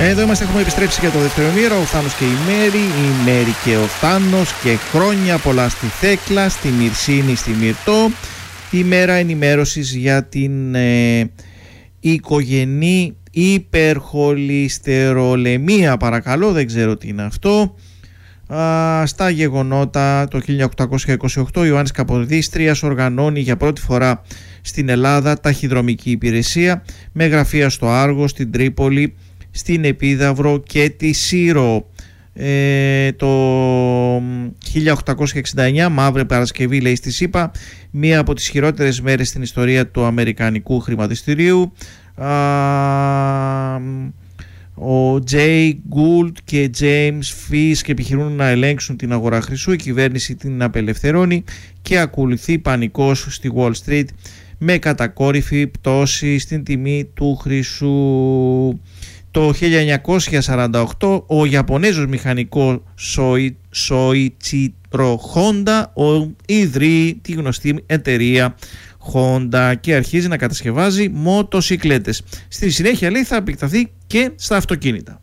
Εδώ είμαστε, έχουμε επιστρέψει για το δεύτερο ημίωρο. Ο Θάνος και η Μέρη και ο Θάνος, και χρόνια πολλά στη Θέκλα, στη Μυρσίνη, στη Μυρτώ. Ημέρα ενημέρωσης για την οικογενή υπερχολυστερολεμία, παρακαλώ, δεν ξέρω τι είναι αυτό. Στα γεγονότα το 1828 ο Ιωάννης Καποδίστριας οργανώνει για πρώτη φορά στην Ελλάδα ταχυδρομική υπηρεσία με γραφεία στο Άργο, στην Τρίπολη, στην Επίδαυρο και τη Σύρο. Το 1869, Μαύρη Παρασκευή, λέει στη ΣΥΠΑ, μία από τις χειρότερες μέρες στην ιστορία του αμερικανικού χρηματιστηρίου. Ο Τζέι Γκούλτ και Τζέιμς Φίσκ επιχειρούν να ελέγξουν την αγορά χρυσού, η κυβέρνηση την απελευθερώνει και ακολουθεί πανικός στη Wall Street με κατακόρυφη πτώση στην τιμή του χρυσού. Το 1948 ο Ιαπωνέζος μηχανικός Σόιτσιρο Χόντα ιδρύει τη γνωστή εταιρεία Honda και αρχίζει να κατασκευάζει μοτοσικλέτες. Στη συνέχεια, λέει, θα επεκταθεί και στα αυτοκίνητα.